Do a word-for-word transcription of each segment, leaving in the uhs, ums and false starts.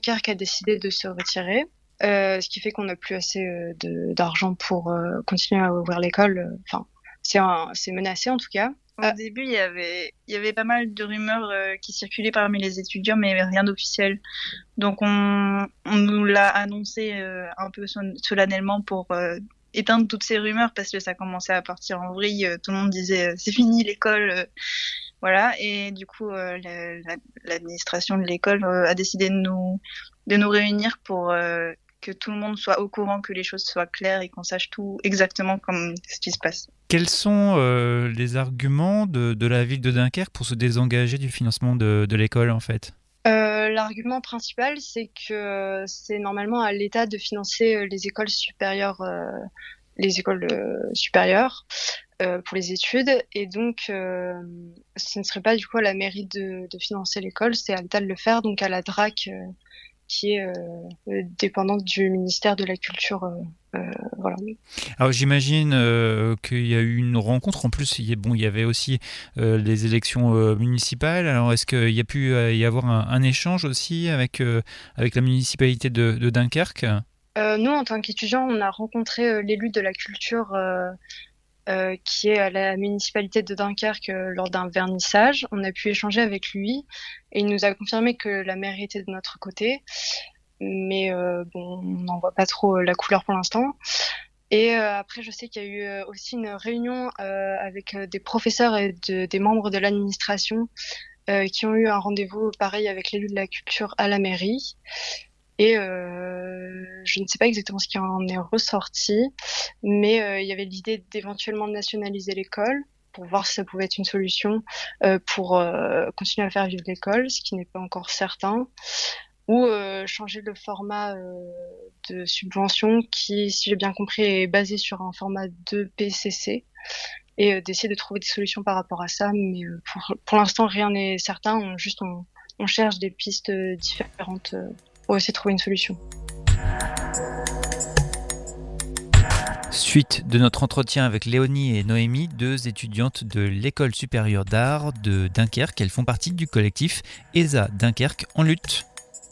Dunkerque a décidé de se retirer, euh, ce qui fait qu'on n'a plus assez euh, de, d'argent pour euh, continuer à ouvrir l'école. Enfin, c'est, un, c'est menacé en tout cas. Au Euh, début, il y avait, il y avait pas mal de rumeurs euh, qui circulaient parmi les étudiants, mais il n'y avait rien d'officiel. Donc, on, on nous l'a annoncé euh, un peu son- solennellement pour euh, éteindre toutes ces rumeurs parce que ça commençait à partir en vrille. Euh, Tout le monde disait euh, c'est fini l'école, euh, voilà. Et du coup, euh, la- la- l'administration de l'école euh, a décidé de nous de nous réunir pour euh, que tout le monde soit au courant, que les choses soient claires et qu'on sache tout exactement comme ce qui se passe. Quels sont euh, les arguments de, de la ville de Dunkerque pour se désengager du financement de, de l'école en fait? Euh, l'argument principal, c'est que c'est normalement à l'État de financer euh, les écoles supérieures, euh, les écoles euh, supérieures euh, pour les études, et donc euh, ce ne serait pas du coup à la mairie de, de financer l'école, c'est à l'État de le faire, donc à la D R A C, euh, qui est euh, euh, dépendante du ministère de la Culture. Euh, euh, voilà. Alors j'imagine euh, qu'il y a eu une rencontre. En plus, il y, a, bon, il y avait aussi euh, les élections euh, municipales. Alors est-ce qu'il y a pu euh, y avoir un, un échange aussi avec, euh, avec la municipalité de, de Dunkerque? Euh, nous, en tant qu'étudiants, on a rencontré euh, l'élu de la culture euh, euh, qui est à la municipalité de Dunkerque euh, lors d'un vernissage. On a pu échanger avec lui et il nous a confirmé que la mairie était de notre côté, mais euh, bon, on n'en voit pas trop la couleur pour l'instant. Et euh, après, je sais qu'il y a eu euh, aussi une réunion euh, avec euh, des professeurs et de, des membres de l'administration euh, qui ont eu un rendez-vous pareil avec l'élu de la culture à la mairie. Et euh, je ne sais pas exactement ce qui en est ressorti, mais euh, il y avait l'idée d'éventuellement nationaliser l'école pour voir si ça pouvait être une solution euh, pour euh, continuer à faire vivre l'école, ce qui n'est pas encore certain, ou euh, changer le format euh, de subvention qui, si j'ai bien compris, est basé sur un format de P C C, et euh, d'essayer de trouver des solutions par rapport à ça. Mais euh, pour, pour l'instant, rien n'est certain. On, juste, on, on cherche des pistes différentes euh, pour essayer de trouver une solution. Suite de notre entretien avec Léonie et Noémie, deux étudiantes de l'École supérieure d'art de Dunkerque. Elles font partie du collectif E S A Dunkerque en lutte.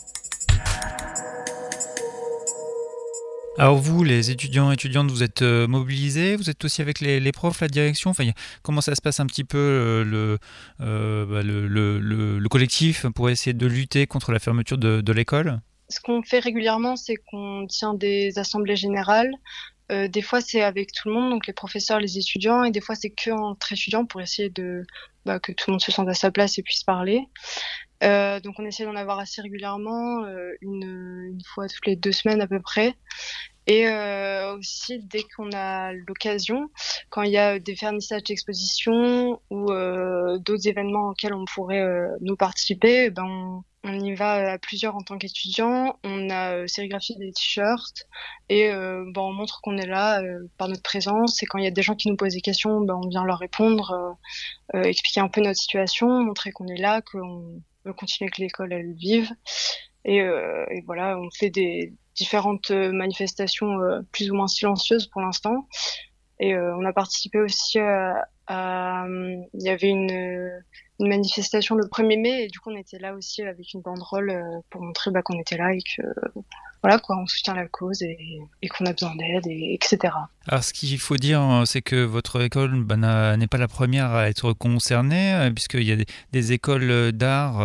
Alors vous, les étudiants et étudiantes, vous êtes euh, mobilisés, vous êtes aussi avec les, les profs, la direction, enfin, comment ça se passe un petit peu euh, le, euh, bah, le, le, le, le collectif pour essayer de lutter contre la fermeture de, de l'école? Ce qu'on fait régulièrement, c'est qu'on tient des assemblées générales. Euh, des fois, c'est avec tout le monde, donc les professeurs, les étudiants, et des fois, c'est que entre étudiants pour essayer de bah, que tout le monde se sente à sa place et puisse parler. Euh, donc, on essaie d'en avoir assez régulièrement, euh, une, une fois toutes les deux semaines à peu près. Et euh, aussi, dès qu'on a l'occasion, quand il y a des vernissages d'expositions ou euh, d'autres événements auxquels on pourrait euh, nous participer, ben on, on y va à plusieurs en tant qu'étudiants. On a euh, sérigraphié des t-shirts et euh, ben on montre qu'on est là euh, par notre présence. Et quand il y a des gens qui nous posent des questions, ben on vient leur répondre, euh, euh, expliquer un peu notre situation, montrer qu'on est là, qu'on veut continuer que l'école elle vive. Et, euh, et voilà, on fait des différentes manifestations euh, plus ou moins silencieuses pour l'instant. Et euh, on a participé aussi à, à, il y avait une, une manifestation le premier mai et du coup on était là aussi avec une banderole euh, pour montrer bah, qu'on était là et que voilà quoi, on soutient la cause et, et qu'on a besoin d'aide, et, etc. Alors ce qu'il faut dire, c'est que votre école bah, n'a, n'est pas la première à être concernée, euh, puisqu'il y a des, des écoles d'art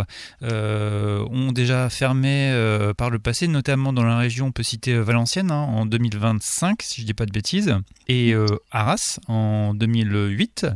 euh, ont déjà fermé euh, par le passé, notamment dans la région, on peut citer Valenciennes hein, en deux mille vingt-cinq, si je ne dis pas de bêtises, et euh, Arras en deux mille huit.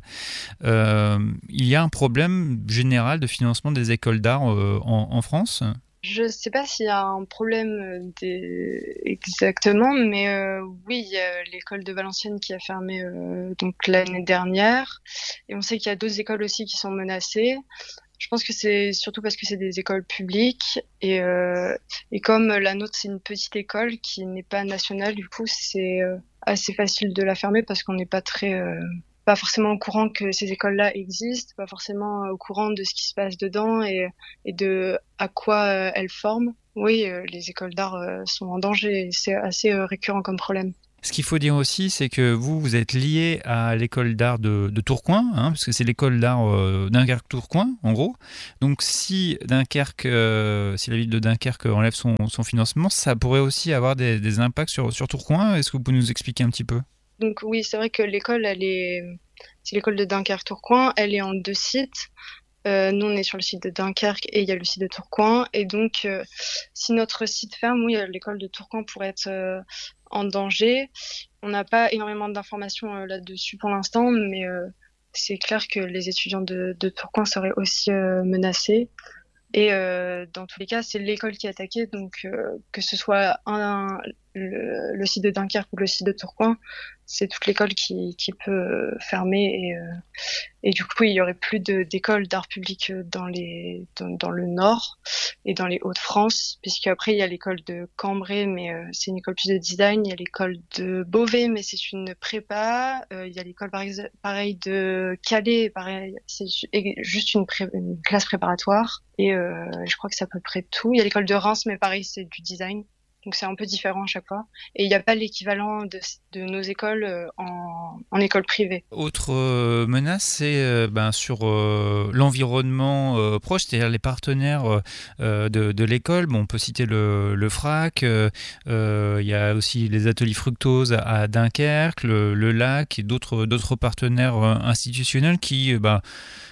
Euh, il y a un problème général de financement des écoles d'art euh, en, en France. Je sais pas s'il y a un problème des... exactement, mais euh, oui, il y a l'école de Valenciennes qui a fermé euh, donc l'année dernière, et on sait qu'il y a d'autres écoles aussi qui sont menacées. Je pense que c'est surtout parce que c'est des écoles publiques et euh, et comme la nôtre c'est une petite école qui n'est pas nationale, du coup c'est euh, assez facile de la fermer parce qu'on n'est pas très euh, pas forcément au courant que ces écoles-là existent, pas forcément au courant de ce qui se passe dedans et, et de à quoi euh, elles forment. Oui, euh, les écoles d'art euh, sont en danger et c'est assez euh, récurrent comme problème. Ce qu'il faut dire aussi, c'est que vous, vous êtes lié à l'école d'art de, de Tourcoing, hein, parce que c'est l'école d'art euh, Dunkerque-Tourcoing, en gros. Donc, si Dunkerque, euh, si la ville de Dunkerque enlève son, son financement, ça pourrait aussi avoir des, des impacts sur, sur Tourcoing. Est-ce que vous pouvez nous expliquer un petit peu ? Donc oui, c'est vrai que l'école, elle est, c'est l'école de Dunkerque-Tourcoing, elle est en deux sites. Euh, nous, on est sur le site de Dunkerque et il y a le site de Tourcoing. Et donc, euh, si notre site ferme, oui, l'école de Tourcoing pourrait être euh, en danger. On n'a pas énormément d'informations euh, là-dessus pour l'instant, mais euh, c'est clair que les étudiants de, de Tourcoing seraient aussi euh, menacés. Et euh, dans tous les cas, c'est l'école qui est attaquée, donc euh, que ce soit un, le, le site de Dunkerque ou le site de Tourcoing, c'est toute l'école qui, qui peut fermer. Et, euh, et du coup, il y aurait plus de, d'écoles d'art public dans, les, dans, dans le Nord et dans les Hauts-de-France, puisqu'après, il y a l'école de Cambrai, mais euh, c'est une école plus de design. Il y a l'école de Beauvais, mais c'est une prépa. Euh, il y a l'école pareil, pareil de Calais, pareil, c'est juste une, pré, une classe préparatoire. Et euh, je crois que c'est à peu près tout. Il y a l'école de Reims, mais pareil, c'est du design. Donc c'est un peu différent à chaque fois. Et il n'y a pas l'équivalent de, de nos écoles en, en école privée. Autre euh, menace, c'est euh, ben, sur euh, l'environnement euh, proche, c'est-à-dire les partenaires euh, de, de l'école. Bon, on peut citer le, le FRAC, euh, euh, il y a aussi les ateliers fructose à, à Dunkerque, le, le lac et d'autres, d'autres partenaires euh, institutionnels qui... Euh, ben,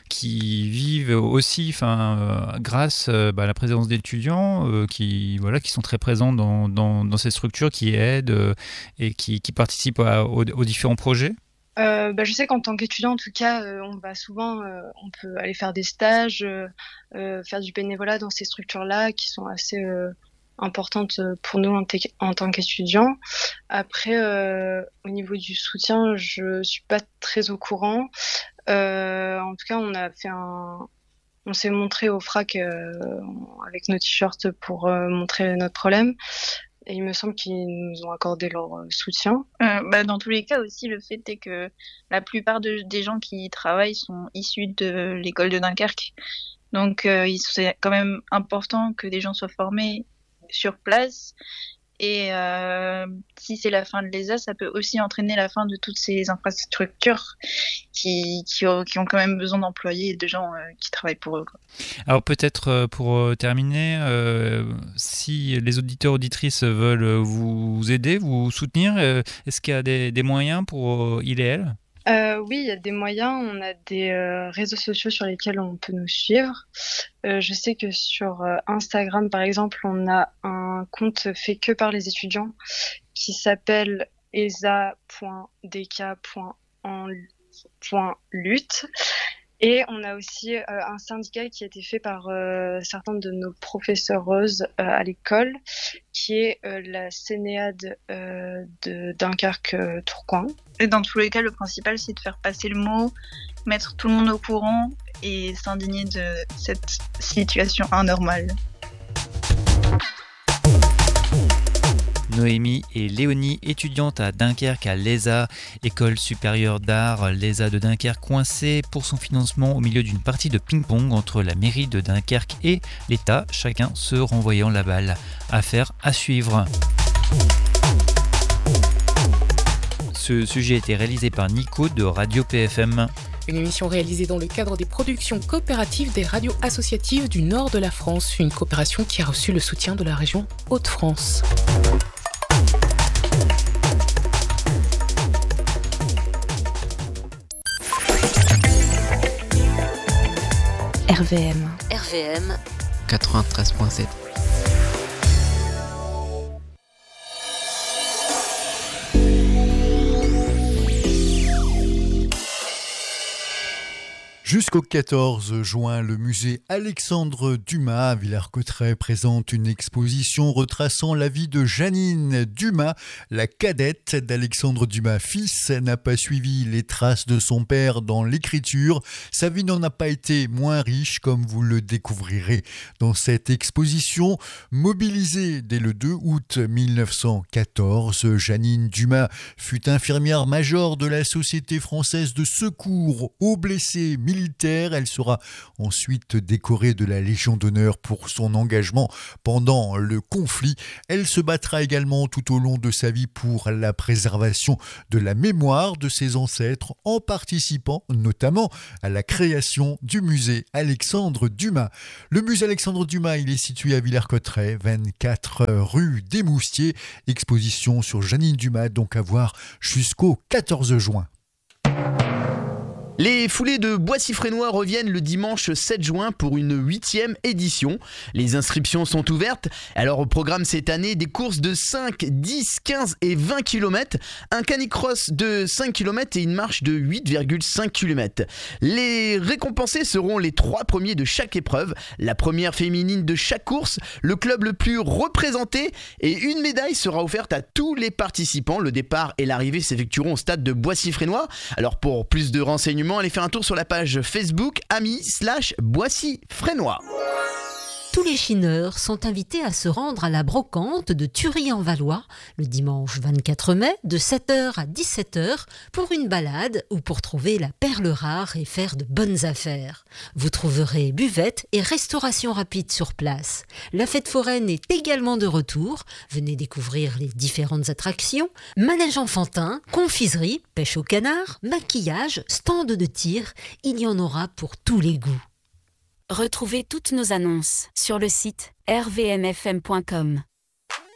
qui vivent aussi, enfin, euh, grâce euh, bah, à la présence d'étudiants euh, qui, voilà, qui sont très présents dans, dans, dans ces structures, qui aident euh, et qui, qui participent à, aux, aux différents projets. Euh, bah, je sais qu'en tant qu'étudiant, en tout cas, euh, on va souvent, euh, on peut aller faire des stages, euh, euh, faire du bénévolat dans ces structures-là qui sont assez euh, importantes pour nous en, t- en tant qu'étudiants. Après, euh, au niveau du soutien, je suis pas très au courant. Euh, en tout cas, on a fait un, on s'est montré au FRAC euh, avec nos t-shirts pour euh, montrer notre problème. Et il me semble qu'ils nous ont accordé leur soutien. Euh, bah, dans tous les cas aussi, le fait est que la plupart de, des gens qui y travaillent sont issus de l'école de Dunkerque. Donc, euh, c'est quand même important que des gens soient formés sur place. Et euh, si c'est la fin de l'E S A, ça peut aussi entraîner la fin de toutes ces infrastructures qui, qui, ont, qui ont quand même besoin d'employés et de gens euh, qui travaillent pour eux, quoi. Alors peut-être pour terminer, euh, si les auditeurs auditrices veulent vous aider, vous soutenir, euh, est-ce qu'il y a des, des moyens pour il et elle ? Euh, oui, il y a des moyens. On a des euh, réseaux sociaux sur lesquels on peut nous suivre. Euh, je sais que sur euh, Instagram, par exemple, on a un compte fait que par les étudiants qui s'appelle e s a point d k point en point lutte. Et on a aussi euh, un syndicat qui a été fait par euh, certains de nos professeuses euh, à l'école, qui est euh, la Sénéade euh, de Dunkerque-Tourcoing. Et dans tous les cas, le principal, c'est de faire passer le mot, mettre tout le monde au courant et s'indigner de cette situation anormale. Noémie et Léonie, étudiantes à Dunkerque à l'E S A, École supérieure d'art, l'E S A de Dunkerque, coincée pour son financement au milieu d'une partie de ping-pong entre la mairie de Dunkerque et l'État, chacun se renvoyant la balle. Affaire à suivre. Ce sujet a été réalisé par Nico de Radio P F M. Une émission réalisée dans le cadre des productions coopératives des radios associatives du nord de la France, une coopération qui a reçu le soutien de la région Hauts-de-France. R V M. R V M quatre-vingt-treize virgule sept. Jusqu'au quatorze juin, le musée Alexandre Dumas à Villers-Cotterêts présente une exposition retraçant la vie de Jeannine Dumas. La cadette d'Alexandre Dumas fils n'a pas suivi les traces de son père dans l'écriture. Sa vie n'en a pas été moins riche, comme vous le découvrirez dans cette exposition. Mobilisée dès le deux août mille neuf cent quatorze, Jeannine Dumas fut infirmière majeure de la Société française de secours aux blessés militaires militaire. Elle sera ensuite décorée de la Légion d'honneur pour son engagement pendant le conflit. Elle se battra également tout au long de sa vie pour la préservation de la mémoire de ses ancêtres en participant notamment à la création du musée Alexandre Dumas. Le musée Alexandre Dumas, il est situé à Villers-Cotterêts, vingt-quatre rue des Moustiers. Exposition sur Jeannine Dumas, donc à voir jusqu'au quatorze juin. Les foulées de Boissy-Fresnois reviennent le dimanche sept juin pour une huitième édition. Les inscriptions sont ouvertes. Alors au programme cette année, des courses de cinq, dix, quinze et vingt kilomètres, un canicross de cinq kilomètres et une marche de huit virgule cinq kilomètres. Les récompensés seront les trois premiers de chaque épreuve, la première féminine de chaque course, le club le plus représenté et une médaille sera offerte à tous les participants. Le départ et l'arrivée s'effectueront au stade de Boissy-Fresnois. Alors pour plus de renseignements, allez faire un tour sur la page Facebook amis slash Boissy-Fresnois. Tous les chineurs sont invités à se rendre à la brocante de Thury-en-Valois le dimanche vingt-quatre mai de sept heures à dix-sept heures pour une balade ou pour trouver la perle rare et faire de bonnes affaires. Vous trouverez buvette et restauration rapide sur place. La fête foraine est également de retour. Venez découvrir les différentes attractions. Manège enfantin, confiserie, pêche au canard, maquillage, stand de tir. Il y en aura pour tous les goûts. Retrouvez toutes nos annonces sur le site r v m f m point com.